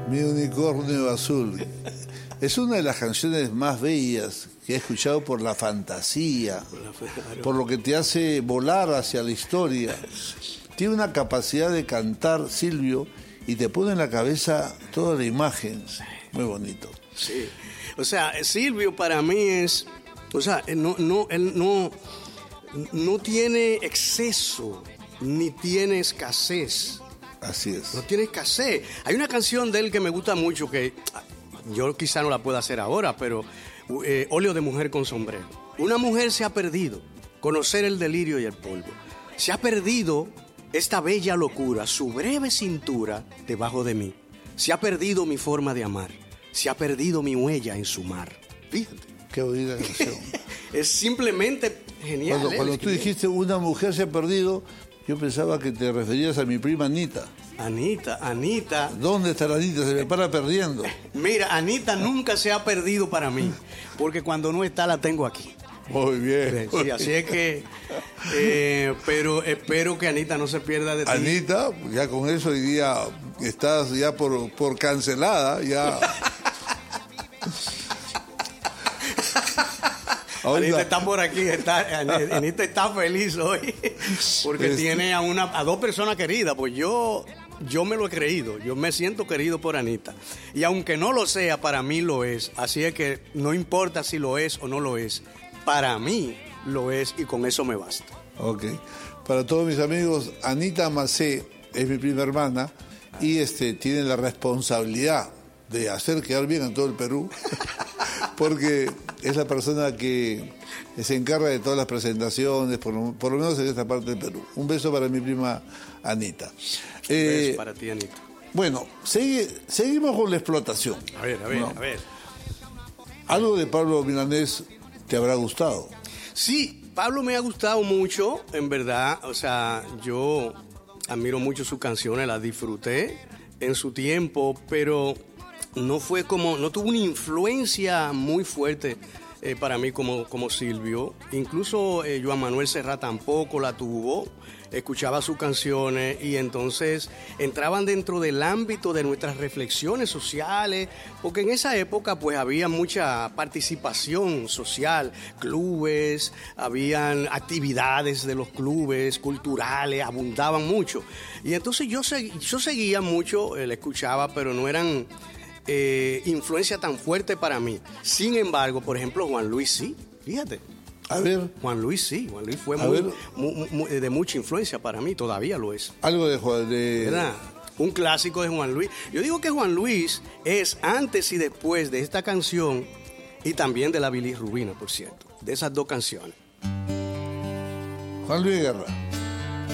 Mi unicornio azul. Es una de las canciones más bellas que he escuchado por la fantasía, por lo que te hace volar hacia la historia. Tiene una capacidad de cantar, Silvio, y te pone en la cabeza toda la imagen. Muy bonito. Sí. O sea, Silvio para mí es... O sea, él no tiene exceso, ni tiene escasez. Así es. No tiene escasez. Hay una canción de él que me gusta mucho, que yo quizá no la pueda hacer ahora, pero Óleo de mujer con sombrero. Una mujer se ha perdido, conocer el delirio y el polvo. Se ha perdido esta bella locura, su breve cintura debajo de mí. Se ha perdido mi forma de amar. Se ha perdido mi huella en su mar. Fíjate. Qué bonita canción. Es simplemente genial. Cuando tú dijiste una mujer se ha perdido, yo pensaba que te referías a mi prima Anita. Anita. ¿Dónde está la Anita? Se me para perdiendo. Mira, Anita nunca se ha perdido para mí, porque cuando no está la tengo aquí. Muy bien. Sí, así es que, pero espero que Anita no se pierda de ti. Anita, ya con eso hoy día estás ya por cancelada, ya. Anita está por aquí, Anita está feliz hoy porque tiene a dos personas queridas. Pues yo me lo he creído, yo me siento querido por Anita. Y aunque no lo sea, para mí lo es. Así es que no importa si lo es o no lo es, para mí lo es y con eso me basta. Ok. Para todos mis amigos, Anita Macé es mi prima hermana y tiene la responsabilidad de hacer quedar bien a todo el Perú porque es la persona que se encarga de todas las presentaciones, por lo menos en esta parte del Perú. Un beso para mi prima Anita. Un beso para ti, Anita. Bueno, seguimos con la explotación. A ver. Algo de Pablo Milanés te habrá gustado. Sí, Pablo me ha gustado mucho, en verdad. O sea, yo admiro mucho sus canciones, las disfruté en su tiempo, pero no tuvo una influencia muy fuerte para mí como Silvio. Incluso Joan Manuel Serrat tampoco la tuvo. Escuchaba sus canciones y entonces entraban dentro del ámbito de nuestras reflexiones sociales, porque en esa época pues había mucha participación social, clubes, habían actividades de los clubes culturales, abundaban mucho. Y entonces yo seguía mucho, le escuchaba, pero no eran influencia tan fuerte para mí. Sin embargo, por ejemplo, Juan Luis sí, fíjate. A ver. Juan Luis fue de mucha influencia para mí, todavía lo es. Algo de ¿verdad? Un clásico de Juan Luis. Yo digo que Juan Luis es antes y después de esta canción y también de la bilirrubina, por cierto, de esas dos canciones. Juan Luis Guerra.